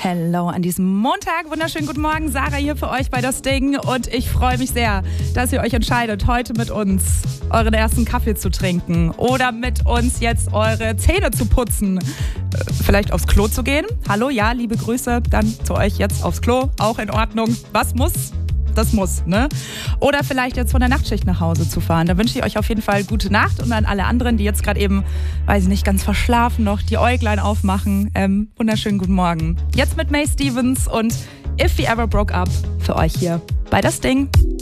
Hello an diesem Montag. Wunderschönen guten Morgen. Sarah hier für euch bei Das Ding. Und ich freue mich sehr, dass ihr euch entscheidet, heute mit uns euren ersten Kaffee zu trinken oder mit uns jetzt eure Zähne zu putzen. Vielleicht aufs Klo zu gehen. Hallo, ja, liebe Grüße dann zu euch jetzt aufs Klo. Auch in Ordnung. Was muss? Das muss, ne? Oder vielleicht jetzt von der Nachtschicht nach Hause zu fahren. Da wünsche ich euch auf jeden Fall gute Nacht und an alle anderen, die jetzt gerade eben, weiß ich nicht, ganz verschlafen noch die Äuglein aufmachen. Wunderschönen guten Morgen. Jetzt mit May Stevens und If We Ever Broke Up für euch hier bei Das Ding.